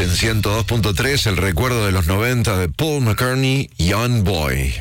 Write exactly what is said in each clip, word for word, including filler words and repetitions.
En ciento dos punto tres, el recuerdo de los noventa de Paul McCartney, Young Boy.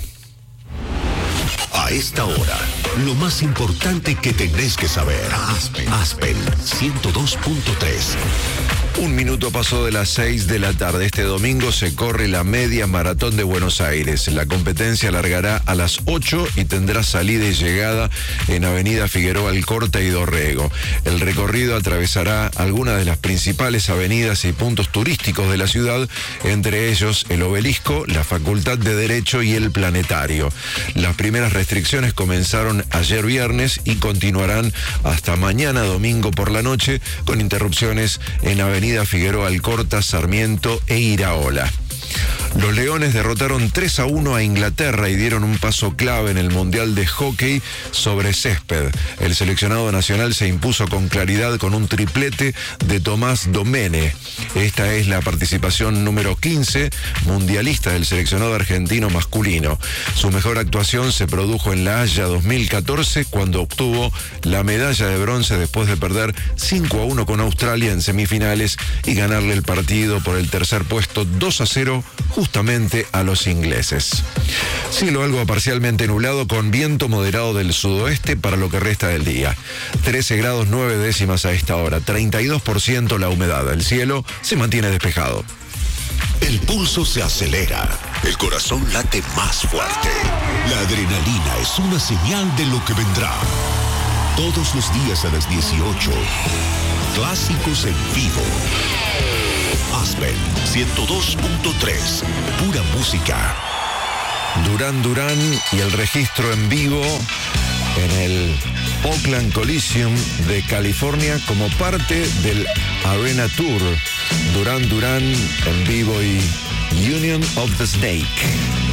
A esta hora, lo más importante que tenés que saber. Aspen, Aspen ciento dos punto tres. Un minuto pasó de las seis de la tarde. Este domingo se corre la media maratón de Buenos Aires. La competencia largará a las ocho y tendrá salida y llegada en Avenida Figueroa Alcorta y Dorrego. El recorrido atravesará algunas de las principales avenidas y puntos turísticos de la ciudad, entre ellos el Obelisco, la Facultad de Derecho y el Planetario. Las primeras restricciones comenzaron ayer viernes y continuarán hasta mañana domingo por la noche, con interrupciones en Avenida Figueroa Alcorta, Sarmiento e Iraola. Los Leones derrotaron tres a uno a Inglaterra y dieron un paso clave en el Mundial de Hockey sobre césped. El seleccionado nacional se impuso con claridad con un triplete de Tomás Domene. Esta es la participación número quince mundialista del seleccionado argentino masculino. Su mejor actuación se produjo en La Haya dos mil catorce, cuando obtuvo la medalla de bronce después de perder cinco a uno con Australia en semifinales y ganarle el partido por el tercer puesto dos a cero justamente a los ingleses. Cielo algo parcialmente nublado con viento moderado del sudoeste para lo que resta del día. trece grados nueve décimas a esta hora, treinta y dos por ciento la humedad. El cielo se mantiene despejado. El pulso se acelera, el corazón late más fuerte. La adrenalina es una señal de lo que vendrá. Todos los días a las dieciocho, clásicos en vivo. Aspen ciento dos punto tres, pura música. Durán Durán y el registro en vivo en el Oakland Coliseum de California como parte del Arena Tour. Durán Durán en vivo y Union of the Snake.